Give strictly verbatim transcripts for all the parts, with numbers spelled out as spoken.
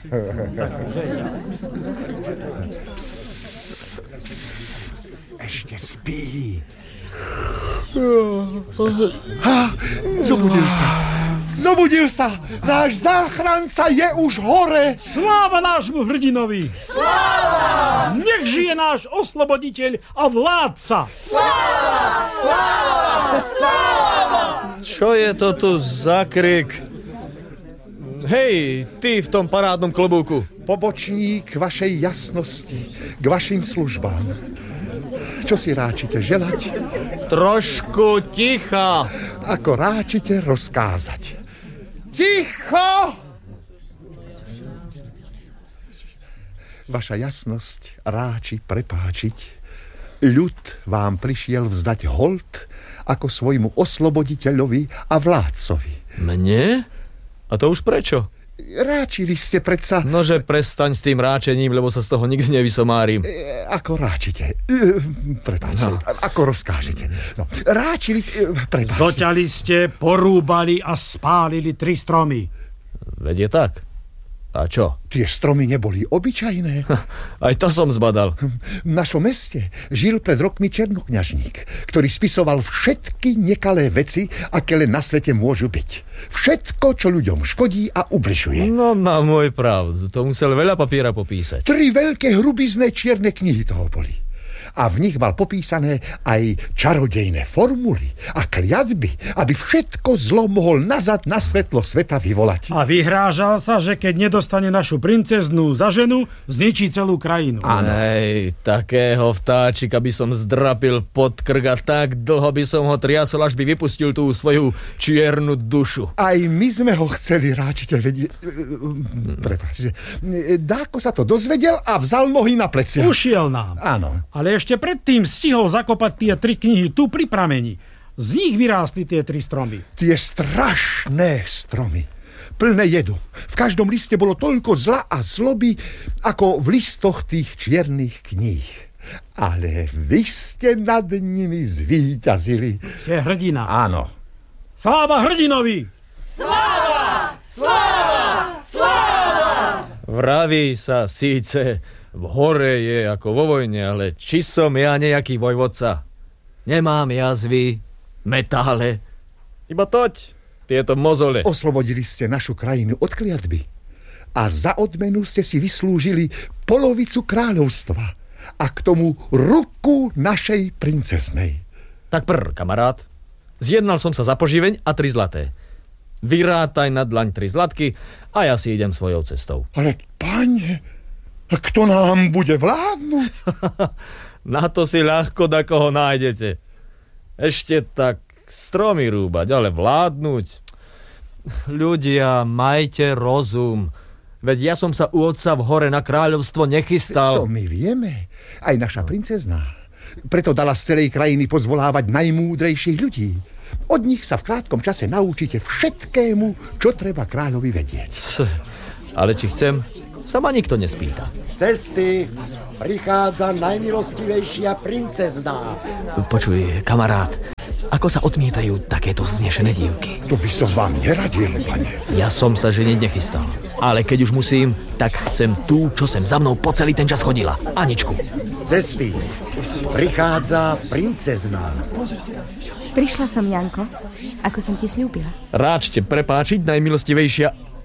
Psst, psst, ešte spí. Ha, zobudil sa. Zobudil sa. Náš záchranca je už hore. Sláva nášmu hrdinovi. Sláva! Nech žije náš osloboditeľ a vládca. Sláva! Sláva! Sláva! Čo je to tu za krik? Hej, ty v tom parádnom klobúku. Pobočník vašej jasnosti k vašim službám. Čo si ráčite želať? Trošku ticha. Ako ráčite rozkázať. Ticho! Vaša jasnosť ráči prepáčiť. Ľud vám prišiel vzdať hold ako svojmu osloboditeľovi a vládcovi. Mne? A to už prečo? Ráčili ste predsa... Nože prestaň s tým ráčením, lebo sa z toho nikdy nevysomárim. E, ako ráčite? E, prepáčte, no. Ako rozkážete? No, ráčili ste... Prepáčte. Zoťali ste, porúbali a spálili tri stromy. Veď je tak. A čo? Tie stromy neboli obyčajné. Aj to som zbadal. V našom meste žil pred rokmi černokňažník, ktorý spisoval všetky nekalé veci, aké len na svete môžu byť. Všetko, čo ľuďom škodí a ubližuje. No na môj pravdu, to musel veľa papiera popísať. Tri veľké hrubizné čierne knihy toho boli. A v nich mal popísané aj čarodejné formuly a kliatby, aby všetko zlo mohol nazad na svetlo sveta vyvolať. A vyhrážal sa, že keď nedostane našu princeznú za ženu, zničí celú krajinu. Áno. Hej, takého vtáčika by som zdrapil pod krk a tak dlho by som ho triasol, až by vypustil tú svoju čiernu dušu. Aj my sme ho chceli ráčite vedieť. Prepáč, Dáko sa to dozvedel a vzal nohy na plecia. Ušiel nám. Áno. Ale ešte predtým stihol zakopať tie tri knihy tu pri prameni. Z nich vyrástli tie tri stromy. Tie strašné stromy, plné jedu. V každom liste bolo toľko zla a zloby, ako v listoch tých čiernych kníh. Ale vy ste nad nimi zvíťazili. Ste hrdina. Áno. Sláva hrdinovi! Sláva! Sláva! Sláva! Vraví sa síce... V hore je ako vo vojne, ale či som ja nejaký vojvodca? Nemám jazvy, metále, iba toť, tieto mozole. Oslobodili ste našu krajinu od kliatby a za odmenu ste si vyslúžili polovicu kráľovstva a k tomu ruku našej princeznej. Tak prr, kamarát, zjednal som sa za poživeň a tri zlaté. Vyrátaj na dlaň tri zlatky a ja si idem svojou cestou. Ale pane... Kto nám bude vládnuť? Na to si ľahko da koho nájdete. Ešte tak stromy rúbať, ale vládnuť. Ľudia, majte rozum. Veď ja som sa u otca v hore na kráľovstvo nechystal. To my vieme. Aj naša princezná. Preto dala z celej krajiny pozvolávať najmúdrejších ľudí. Od nich sa v krátkom čase naučíte všetkému, čo treba kráľovi vedieť. Ale či chcem... sa ma nikto nespýta. Z cesty prichádza najmilostivejšia princezná. Počuj, kamarát, ako sa odmietajú takéto vznešené dívky? To by som vám neradil, pane. Ja som sa ženiť nechystal, ale keď už musím, tak chcem tú, čo sem za mnou po celý ten čas chodila. Aničku. Z cesty prichádza princezná. Prišla som, Janko, ako som ti sľúbila. Ráčte prepáčiť, najmilostivejšia...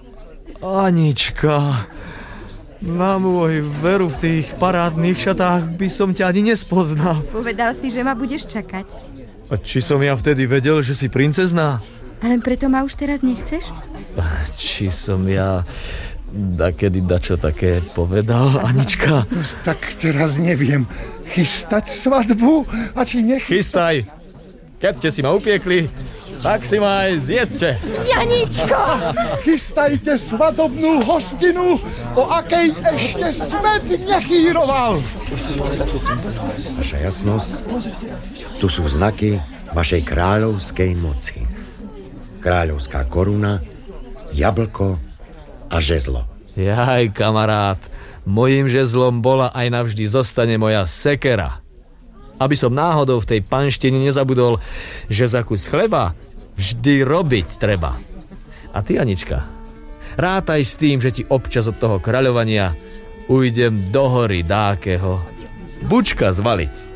Anička, na môj veru v tých parádnych šatách by som ťa ani nespoznal. Povedal si, že ma budeš čakať. A či som ja vtedy vedel, že si princezná? A len preto ma už teraz nechceš? Či som ja dakedy dačo také povedal, Anička? Tak teraz neviem, chystať svadbu a či nechystať? Chystaj. Keď ste si ma upiekli, tak si ma aj zjedzte. Janičko! Chystajte svadobnú hostinu, o akej ešte svet nechýroval. Vaša jasnosť, tu sú znaky vašej kráľovskej moci. Kráľovská koruna, jablko a žezlo. Jaj, kamarát, mojím žezlom bola aj navždy zostane moja sekera. Aby som náhodou v tej panštine nezabudol, že za kus chleba vždy robiť treba. A ty, Anička, Rátaj s tým, že ti občas od toho kráľovania ujdem do hory dákeho bučka zvaliť.